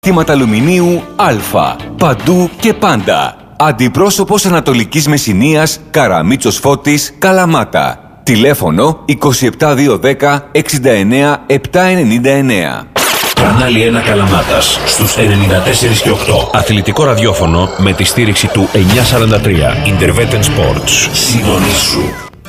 Θύματα αλουμινίου Α. Παντού και πάντα. Αντιπρόσωπος Ανατολικής Μεσσηνίας, Καραμίτσος Φώτης, Καλαμάτα. Τηλέφωνο 27210 69 799. Κανάλι 1 Καλαμάτας στους 94 και 8. Αθλητικό ραδιόφωνο με τη στήριξη του 943. Interveten Sports. Συντονίσου.